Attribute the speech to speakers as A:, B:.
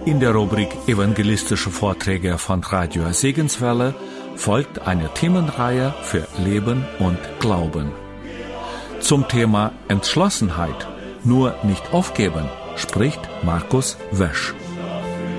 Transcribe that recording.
A: In der Rubrik Evangelistische Vorträge von Radio Segenswelle folgt eine Themenreihe für Leben und Glauben. Zum Thema Entschlossenheit, nur nicht aufgeben, spricht Markus Wesch.